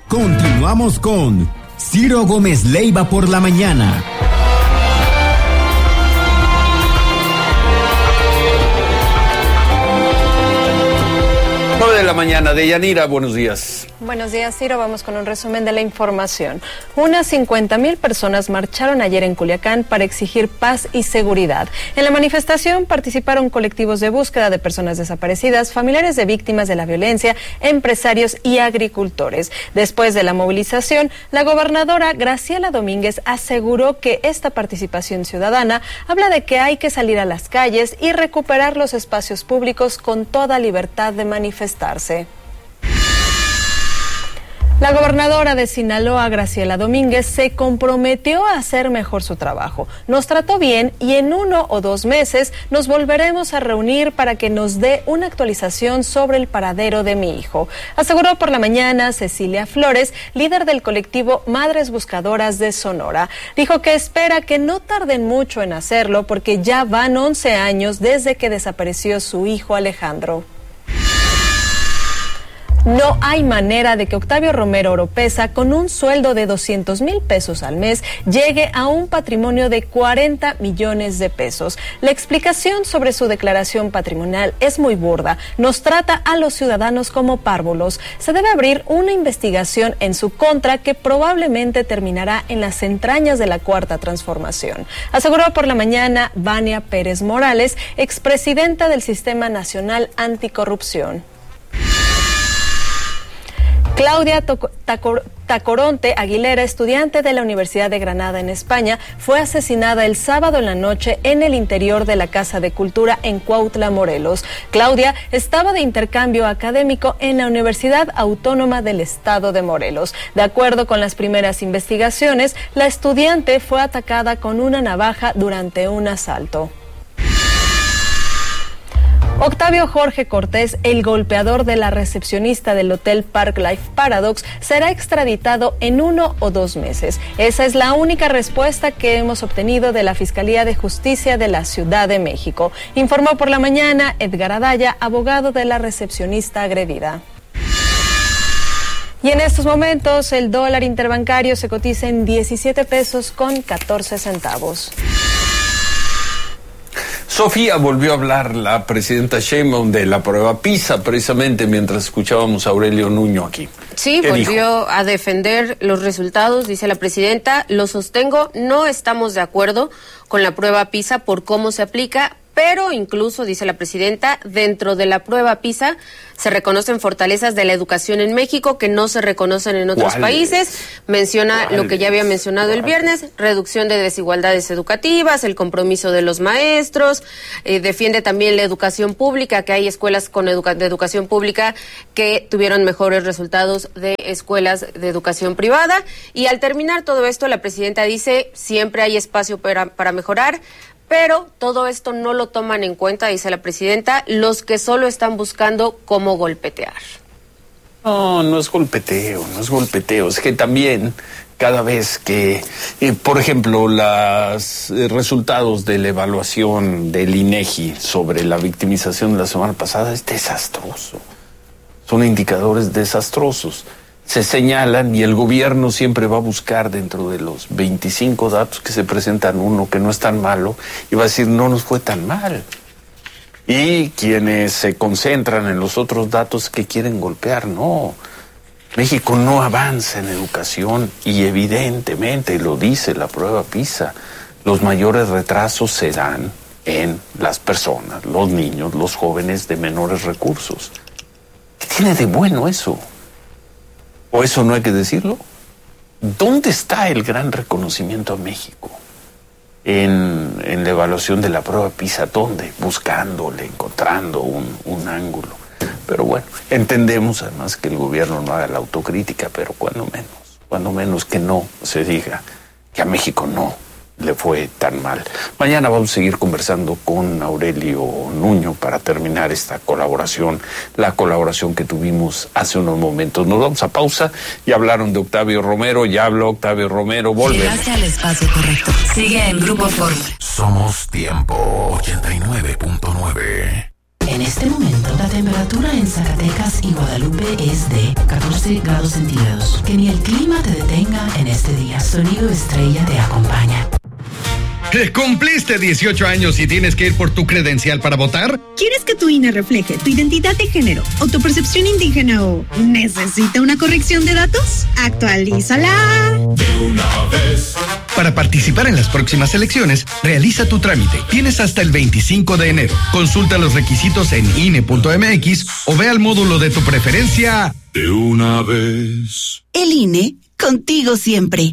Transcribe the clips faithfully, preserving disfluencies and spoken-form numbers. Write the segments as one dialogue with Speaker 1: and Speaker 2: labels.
Speaker 1: Continuamos con Ciro Gómez Leiva por la mañana.
Speaker 2: nueve de la mañana, Deyanira, buenos días.
Speaker 3: Buenos días, Ciro. Vamos con un resumen de la información. Unas cincuenta mil personas marcharon ayer en Culiacán para exigir paz y seguridad. En la manifestación participaron colectivos de búsqueda de personas desaparecidas, familiares de víctimas de la violencia, empresarios y agricultores. Después de la movilización, la gobernadora Graciela Domínguez aseguró que esta participación ciudadana habla de que hay que salir a las calles y recuperar los espacios públicos con toda libertad de manifestarse. La gobernadora de Sinaloa, Graciela Domínguez, se comprometió a hacer mejor su trabajo. Nos trató bien y en uno o dos meses nos volveremos a reunir para que nos dé una actualización sobre el paradero de mi hijo, aseguró por la mañana Cecilia Flores, líder del colectivo Madres Buscadoras de Sonora. Dijo que espera que no tarden mucho en hacerlo porque ya van once años desde que desapareció su hijo Alejandro. No hay manera de que Octavio Romero Oropeza, con un sueldo de doscientos mil pesos al mes, llegue a un patrimonio de cuarenta millones de pesos. La explicación sobre su declaración patrimonial es muy burda. Nos trata a los ciudadanos como párvulos. Se debe abrir una investigación en su contra que probablemente terminará en las entrañas de la Cuarta Transformación, aseguró por la mañana Vania Pérez Morales, expresidenta del Sistema Nacional Anticorrupción. Claudia Tacoronte Aguilera, estudiante de la Universidad de Granada en España, fue asesinada el sábado en la noche en el interior de la Casa de Cultura en Cuautla, Morelos. Claudia estaba de intercambio académico en la Universidad Autónoma del Estado de Morelos. De acuerdo con las primeras investigaciones, la estudiante fue atacada con una navaja durante un asalto. Octavio Jorge Cortés, el golpeador de la recepcionista del Hotel Park Life Paradox, será extraditado en uno o dos meses. Esa es la única respuesta que hemos obtenido de la Fiscalía de Justicia de la Ciudad de México, informó por la mañana Edgar Adaya, abogado de la recepcionista agredida. Y en estos momentos el dólar interbancario se cotiza en diecisiete pesos con catorce centavos.
Speaker 2: Sofía, volvió a hablar la presidenta Sheinbaum de la prueba PISA, precisamente mientras escuchábamos a Aurelio Nuño aquí.
Speaker 4: Sí, volvió dijo? a defender los resultados, dice la presidenta. Lo sostengo, no estamos de acuerdo con la prueba PISA por cómo se aplica, pero incluso, dice la presidenta, dentro de la prueba PISA se reconocen fortalezas de la educación en México que no se reconocen en otros
Speaker 2: ¿Cuál
Speaker 4: países.
Speaker 2: es?
Speaker 4: Menciona
Speaker 2: ¿Cuál
Speaker 4: lo que ya había mencionado
Speaker 2: ¿Cuál?
Speaker 4: el viernes, reducción de desigualdades educativas, el compromiso de los maestros, eh, defiende también la educación pública, que hay escuelas con educa- de educación pública que tuvieron mejores resultados de escuelas de educación privada. Y al terminar todo esto, la presidenta dice, siempre hay espacio para, para mejorar, pero todo esto no lo toman en cuenta, dice la presidenta, los que solo están buscando cómo golpetear.
Speaker 2: No, no es golpeteo, no es golpeteo, es que también cada vez que, eh, por ejemplo, los eh, resultados de la evaluación del INEGI sobre la victimización de la semana pasada es desastroso, son indicadores desastrosos. Se señalan y el gobierno siempre va a buscar dentro de los veinticinco datos que se presentan uno que no es tan malo y va a decir no nos fue tan mal. Y quienes se concentran en los otros datos que quieren golpear, no. México no avanza en educación y evidentemente, lo dice la prueba PISA, los mayores retrasos se dan en las personas, los niños, los jóvenes de menores recursos. ¿Qué tiene de bueno eso? ¿O eso no hay que decirlo? ¿Dónde está el gran reconocimiento a México? En, en la evaluación de la prueba PISA, ¿dónde? Buscándole, encontrando un, un ángulo. Pero bueno, entendemos además que el gobierno no haga la autocrítica, pero cuando menos, cuando menos que no se diga que a México no le fue tan mal. Mañana vamos a seguir conversando con Aurelio Nuño para terminar esta colaboración, la colaboración que tuvimos hace unos momentos. Nos vamos a pausa, ya hablaron de Octavio Romero, ya habló Octavio Romero, volvemos.
Speaker 5: Llegaste al espacio correcto. Sigue en Grupo Fórmula.
Speaker 6: Somos Tiempo ochenta y nueve punto nueve.
Speaker 5: En este momento, la temperatura en Zacatecas y Guadalupe es de catorce grados centígrados. Que ni el clima te detenga en este día. Sonido Estrella te acompaña.
Speaker 6: ¿Cumpliste dieciocho años y tienes que ir por tu credencial para votar?
Speaker 7: ¿Quieres que tu I N E refleje tu identidad de género o tu percepción indígena o necesita una corrección de datos? ¡Actualízala!
Speaker 6: De una vez. Para participar en las próximas elecciones, realiza tu trámite. Tienes hasta el veinticinco de enero. Consulta los requisitos en I N E punto M X o ve al módulo de tu preferencia. De una vez.
Speaker 8: El I N E, contigo siempre.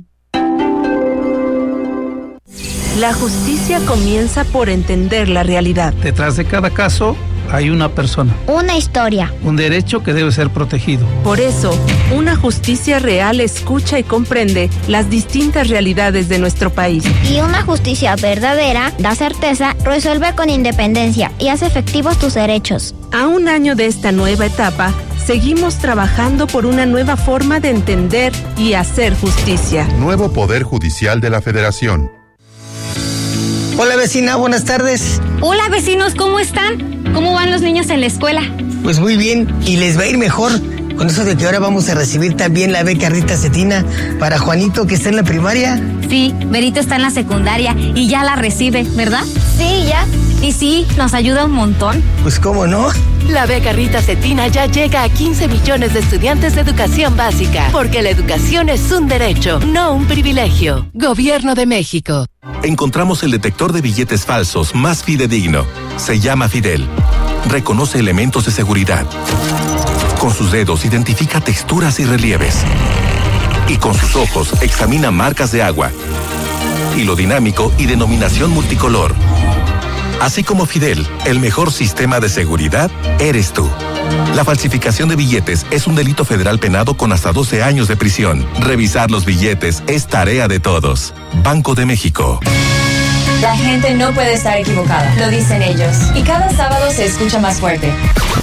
Speaker 9: La justicia comienza por entender la realidad.
Speaker 10: Detrás de cada caso hay una persona.
Speaker 11: Una historia.
Speaker 10: Un derecho que debe ser protegido.
Speaker 9: Por eso, una justicia real escucha y comprende las distintas realidades de nuestro país.
Speaker 11: Y una justicia verdadera da certeza, resuelve con independencia y hace efectivos tus derechos.
Speaker 9: A un año de esta nueva etapa, seguimos trabajando por una nueva forma de entender y hacer justicia.
Speaker 12: Nuevo Poder Judicial de la Federación.
Speaker 13: Hola vecina, buenas tardes.
Speaker 14: Hola vecinos, ¿cómo están? ¿Cómo van los niños en la escuela?
Speaker 13: Pues muy bien, y les va a ir mejor con eso de que ahora vamos a recibir también la beca Rita Cetina para Juanito que está en la primaria.
Speaker 14: Sí, Berito está en la secundaria y ya la recibe, ¿verdad?
Speaker 11: Sí, ya.
Speaker 14: Y sí, nos ayuda un montón.
Speaker 13: Pues cómo no.
Speaker 15: La beca Rita Cetina ya llega a quince millones de estudiantes de educación básica, porque la educación es un derecho, no un privilegio. Gobierno de México.
Speaker 16: Encontramos el detector de billetes falsos más fidedigno. Se llama Fidel. Reconoce elementos de seguridad. Con sus dedos identifica texturas y relieves. Y con sus ojos examina marcas de agua. Hilo dinámico y denominación multicolor. Así como Fidel, el mejor sistema de seguridad eres tú. La falsificación de billetes es un delito federal penado con hasta doce años de prisión. Revisar los billetes es tarea de todos. Banco de México.
Speaker 17: La gente no puede estar equivocada, lo dicen ellos. Y cada sábado se escucha más fuerte.